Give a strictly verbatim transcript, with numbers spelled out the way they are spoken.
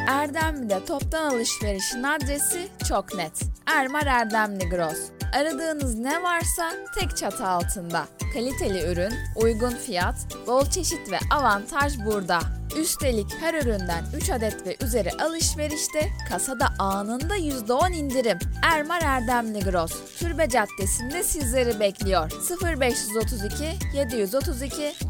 Erdemli'de toptan alışverişin adresi çok net. Ermar Erdemli Gross. Aradığınız ne varsa tek çatı altında. Kaliteli ürün, uygun fiyat, bol çeşit ve avantaj burada. Üstelik her üründen üç adet ve üzeri alışverişte kasada anında yüzde on indirim. Ermar Erdemli Gross, Türbe Caddesi'nde sizleri bekliyor. sıfır beş otuz iki yedi yüz otuz iki